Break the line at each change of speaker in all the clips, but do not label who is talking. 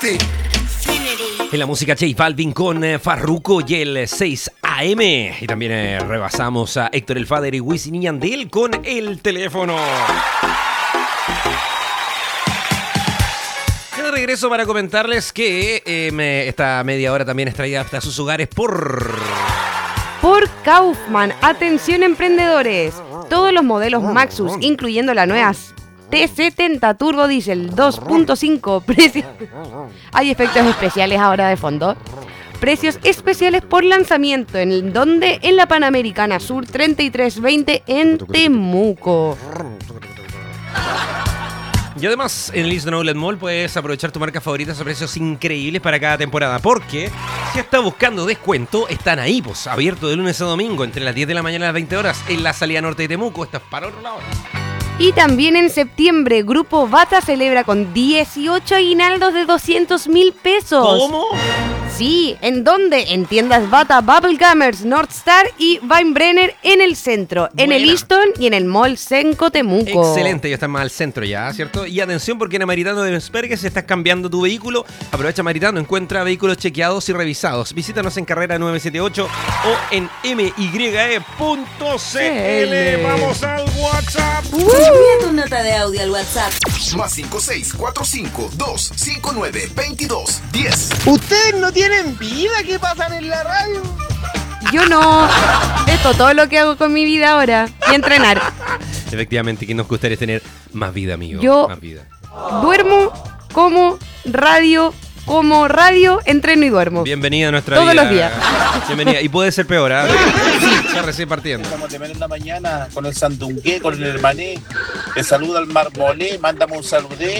City.
En la música J Balvin con Farruko y el 6 AM. Y también rebasamos a Héctor el Father y Wisin y Yandel con el teléfono. De regreso para comentarles que esta media hora también es traída hasta sus hogares por
Kaufman. Atención emprendedores. Todos los modelos Maxus, incluyendo la nueva T70 Turbo Diesel 2.5. Hay efectos especiales ahora de fondo. Precios especiales por lanzamiento. ¿En dónde? En la Panamericana Sur 3320 en Temuco.
Y además, en el Eastern Outlet Mall puedes aprovechar tu marca favorita a precios increíbles para cada temporada. Porque si estás buscando descuento, están ahí, pues, abierto de lunes a domingo, entre las 10 de la mañana y las 20 horas, en la salida norte de Temuco. Esto es para otro lado.
Y también en septiembre, Grupo Bata celebra con 18 aguinaldos de 200.000 pesos.
¿Cómo?
Sí, ¿en dónde? En tiendas Bata, Bubblegummers, Northstar y Weinbrenner en el centro, en el Easton y en el Mall Senco Temuco.
Excelente, ya están más al centro ya, ¿cierto? Y atención, porque en Maritano de Vespergue, si estás cambiando tu vehículo, aprovecha Maritano, encuentra vehículos chequeados y revisados. Visítanos en carrera 978 o en mye.cl. Vamos al WhatsApp.
Envía tu nota de audio al WhatsApp.
Más 5645-259-2210.
Ustedes no tienen vida, ¿qué pasan en la radio?
Yo no. Esto todo lo que hago con mi vida ahora. Y entrenar.
Efectivamente, que nos gustaría tener más vida, amigo.
Yo
más vida.
Duermo, como radio, entreno y duermo.
Bienvenida a nuestra
todos
vida.
Todos los días.
Bienvenida. Y puede ser peor, ¿ah? Ya recién partiendo.
Estamos de menos en la mañana con el sandungué, con el hermané. Te saluda el marmolé, mándame un saludé.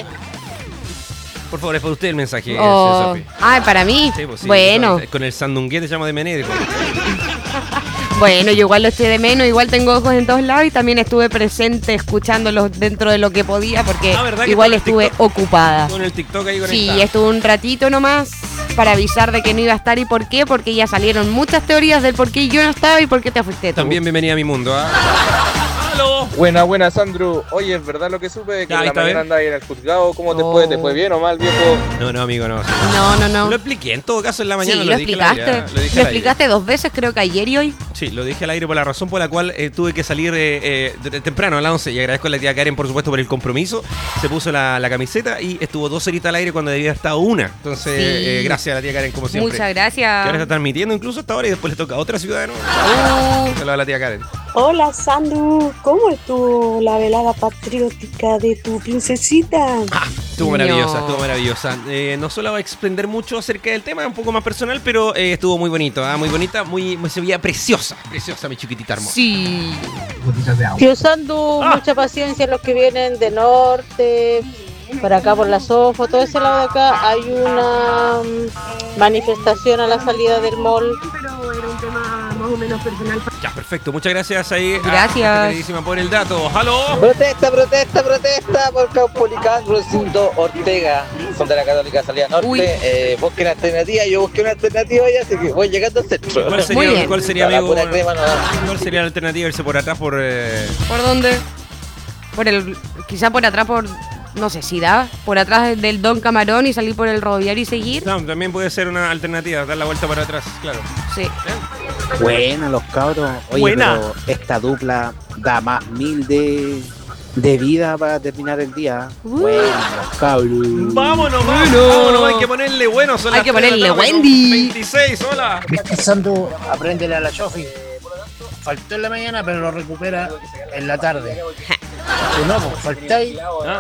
Por favor, es para usted el mensaje,
Oh.
Sofi.
¿Para mí?
Sí, pues sí,
bueno.
Con el sandungué te llamo de Mené.
Bueno, yo igual lo eché de menos, igual tengo ojos en todos lados y también estuve presente escuchándolos dentro de lo que podía porque igual estuve ocupada.
Con el TikTok ahí conectado.
Sí, estuve un ratito nomás para avisar de que no iba a estar y por qué, porque ya salieron muchas teorías del por qué yo no estaba y por qué te fuiste tú.
También bienvenida a mi mundo, ¿ah? ¡Aló!
Buena, Sandro. Oye, ¿es verdad lo que supe? Que en la mañana andaba en el juzgado. ¿Cómo te fue? ¿Te fue bien o mal, viejo?
No, amigo, no.
No.
Lo expliqué en todo caso en la mañana.
Sí, lo explicaste. Lo explicaste 2 veces, creo que ayer y hoy.
Sí, lo dije al aire por la razón por la cual tuve que salir temprano a las 11 y agradezco a la tía Karen, por supuesto, por el compromiso. Se puso la camiseta y estuvo 2 horitas al aire cuando debía haber estado 1. Entonces, gracias a la tía Karen, como siempre.
Muchas gracias.
Que ahora está transmitiendo incluso hasta ahora y después le toca a otra ciudad de nuevo. Saludos a la tía Karen.
Hola, Sandu. ¿Cómo estuvo la velada patriótica de tu princesita?
Estuvo maravillosa. No solo va a extender mucho acerca del tema, un poco más personal, pero estuvo muy bonito, muy bonita, se veía preciosa, mi chiquitita hermosa.
Sí.
Tío Sandu, mucha paciencia los que vienen de norte, por acá por la Sofo, todo ese lado de acá hay una manifestación a la salida del mall.
Pero era un tema más o menos personal.
Ya, perfecto, muchas gracias ahí.
Gracias.
Queridísima por el dato. ¡Halo!
Protesta por Caupolicán, Rosito Ortega. Son de la Católica Salida Norte. Busquen alternativa, yo busqué una alternativa ya, así que voy llegando al centro.
¿Cuál sería amigo?
¿Cuál
sería la alternativa? Irse por atrás por...
¿Por dónde? Quizá por atrás por... No sé si da, por atrás del Don Camarón y salir por el Rodoviario y seguir.
No, también puede ser una alternativa, dar la vuelta para atrás, claro.
Sí.
Buena los cabros. Oye, pero esta dupla da más 1000 de vida para terminar el día. Bueno, los cabros.
Vámonos, hay que ponerle bueno.
Hay que ponerle Wendy.
26, hola.
Sandu, apréndele a la Sofi. Faltó en la mañana, pero lo recupera en la tarde. No, faltáis.